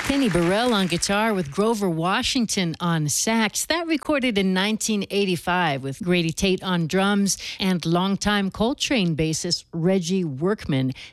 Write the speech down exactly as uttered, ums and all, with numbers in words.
Kenny Burrell on guitar with Grover Washington on sax. That recorded in nineteen eighty-five with Grady Tate on drums and longtime Coltrane bassist Reggie Workman